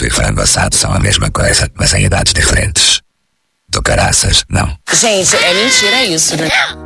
frito e frango assado são a mesma coisa, mas em idades diferentes. Do caraças, não. Gente, é mentira isso, né?